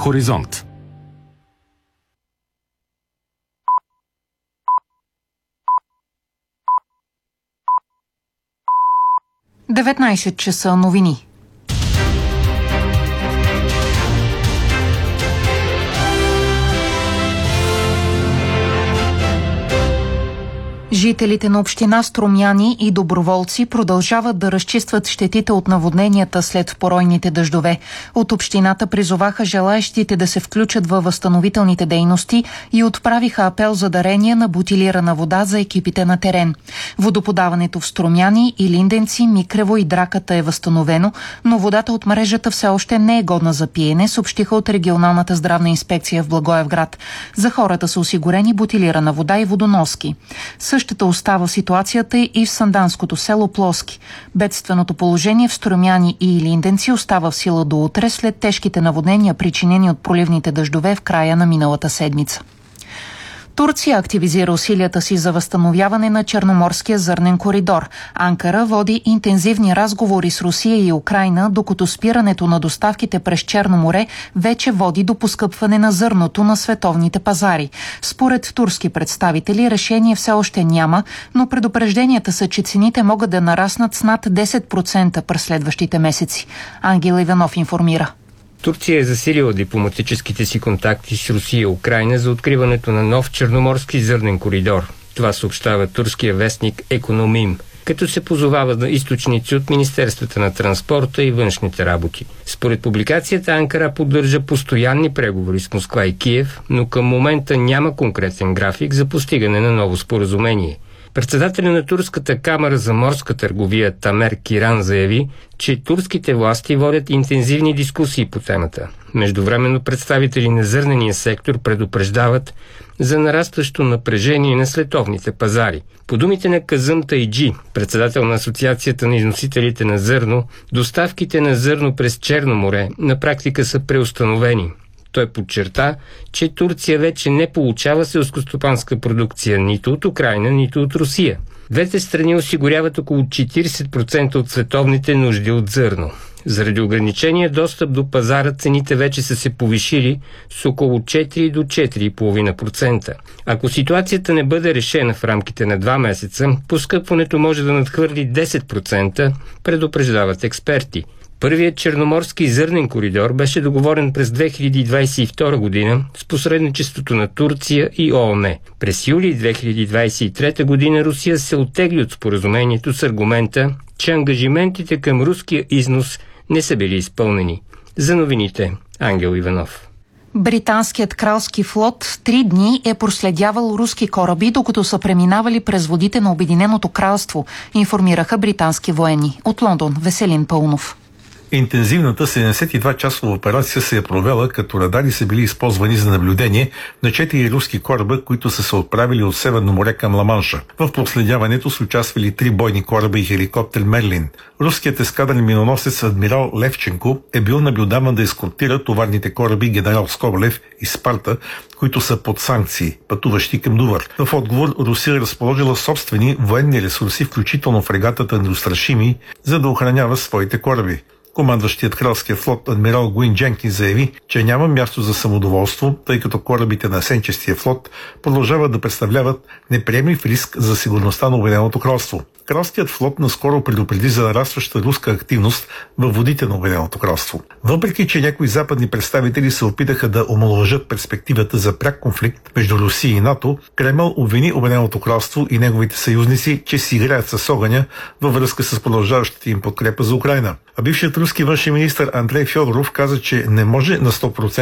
Хоризонт. – 19 часа новини. Жителите на община Струмяни и доброволци продължават да разчистват щетите от наводненията след поройните дъждове. От общината призоваха желаещите да се включат във възстановителните дейности и отправиха апел за дарение на бутилирана вода за екипите на терен. Водоподаването в Струмяни, Илинденци, Микрево и Драката е възстановено, но водата от мрежата все още не е годна за пиене, съобщиха от регионалната здравна инспекция в Благоевград. За хората са осигурени бутилирана вода и водоноски. Същата остава ситуацията и в санданското село Плоски. Бедственото положение в Струмяни и Илинденци остава в сила до утре след тежките наводнения, причинени от проливните дъждове в края на миналата седмица. Турция активизира усилията си за възстановяване на Черноморския зърнен коридор. Анкара води интензивни разговори с Русия и Украйна, докато спирането на доставките през Черно море вече води до поскъпване на зърното на световните пазари. Според турски представители решение все още няма, но предупрежденията са, че цените могат да нараснат с над 10% през следващите месеци. Ангел Иванов информира. Турция е засилила дипломатическите си контакти с Русия и Украйна за откриването на нов черноморски зърнен коридор. Това съобщава турския вестник Економим, като се позовава на източници от Министерствата на транспорта и външните работи. Според публикацията, Анкара поддържа постоянни преговори с Москва и Киев, но към момента няма конкретен график за постигане на ново споразумение. Председателят на Турската камара за морска търговия Тамер Киран заяви, че турските власти водят интензивни дискусии по темата. Междувременно представители на зърнения сектор предупреждават за нарастващо напрежение на световните пазари. По думите на Казъм Тайджи, председател на Асоциацията на износителите на зърно, доставките на зърно през Черно море на практика са преустановени. Той подчерта, че Турция вече не получава селскостопанска продукция нито от Украйна, нито от Русия. Двете страни осигуряват около 40% от световните нужди от зърно. Заради ограничения достъп до пазара цените вече са се повишили с около 4 до 4,5%. Ако ситуацията не бъде решена в рамките на 2 месеца, поскъпването може да надхвърли 10%, предупреждават експерти. Първият черноморски зърнен коридор беше договорен през 2022 година с посредничеството на Турция и ООН. През юли 2023 година Русия се оттегли от споразумението с аргумента, че ангажиментите към руския износ не са били изпълнени. За новините, Ангел Иванов. Британският кралски флот 3 дни е проследявал руски кораби, докато са преминавали през водите на Обединеното кралство, информираха британски военни. От Лондон, Веселин Пълнов. Интензивната 72-часова операция се е провела, като радари са били използвани за наблюдение на 4 руски кораба, които са се отправили от Северно море към Ла-Манша. В проследяването са участвали 3 бойни кораба и хеликоптер Мерлин. Руският ескадрен миноносец адмирал Левченко е бил наблюдаван да ескортира товарните кораби генерал Скобелев и Спарта, които са под санкции, пътуващи към Дувър. В отговор Русия е разположила собствени военни ресурси, включително фрегатата Неустрашими, за да охранява своите кораби. Командващият кралския флот адмирал Гуин Дженкин заяви, че няма място за самодоволство, тъй като корабите на Сенчестия флот продължават да представляват неприемлив риск за сигурността на Обединеното кралство. Кралският флот наскоро предупреди за нарастваща руска активност във водите на Обединеното кралство. Въпреки че някои западни представители се опитаха да омаловажат перспективата за пряк конфликт между Русия и НАТО, Кремъл обвини Обединеното кралство и неговите съюзници, че си играят с огъня във връзка с продължаващата им подкрепа за Украйна. А бившият руски външен министър Андрей Фьодоров каза, че не може на 100%